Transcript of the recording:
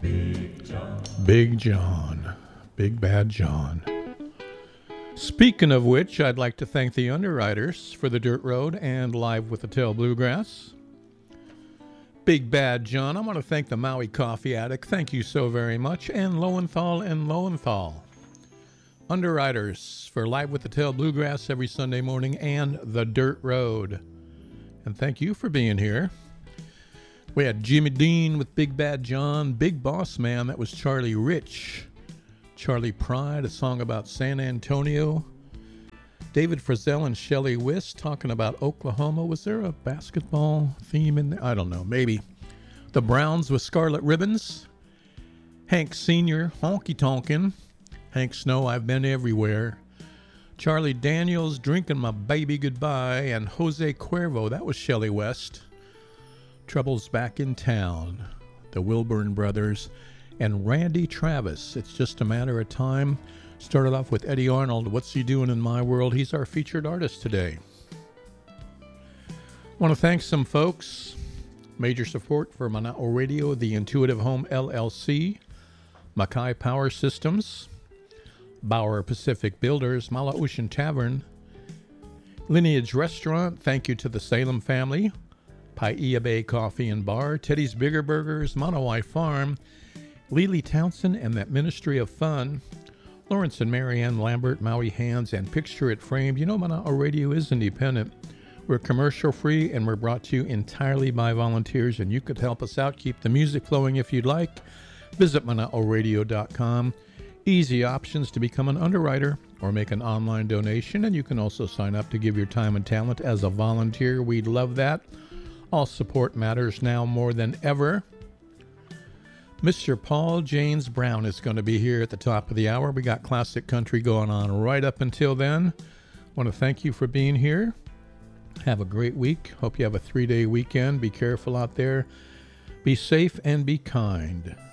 Big John. Big Bad John. Speaking of which, I'd like to thank the underwriters for the Dirt Road and Live with the Tail Bluegrass. Big Bad John. I want to thank the Maui Coffee Addict. Thank you so very much. And Lowenthal and Lowenthal. Underwriters for Live with the Tail Bluegrass every Sunday morning and the Dirt Road. And thank you for being here. We had Jimmy Dean with Big Bad John. Big Boss Man, that was Charlie Rich. Charlie Pride, a song about San Antonio. David Frizzell and Shelley Wiss talking about Oklahoma. Was there a basketball theme in there? I don't know, maybe. The Browns with Scarlet Ribbons. Hank Sr., Honky Tonkin'. Hank Snow, I've Been Everywhere. Charlie Daniels, Drinking My Baby Goodbye. And Jose Cuervo, that was Shelley West. Trouble's Back in Town. The Wilburn Brothers. And Randy Travis, It's Just a Matter of Time. Started off with Eddie Arnold, What's He Doing in My World? He's our featured artist today. Want to thank some folks. Major support for Mana'o Radio, the Intuitive Home LLC, Mackay Power Systems, Bauer Pacific Builders, Malausian Tavern, Lineage Restaurant, thank you to the Salem family, Paia Bay Coffee and Bar, Teddy's Bigger Burgers, Monowai Farm, Lily Townsend and that Ministry of Fun, Lawrence and Marianne Lambert, Maui Hands, and Picture It Framed. You know, Mana'o Radio is independent. We're commercial free and we're brought to you entirely by volunteers, and you could help us out, keep the music flowing if you'd like. Visit Mana'oRadio.com. Easy options to become an underwriter or make an online donation, and you can also sign up to give your time and talent as a volunteer. We'd love that. All support matters now more than ever. Mr. Paul James Brown is going to be here at the top of the hour. We got classic country going on right up until then. I want to thank you for being here. Have a great week. Hope you have a 3-day weekend. Be careful out there. Be safe and be kind.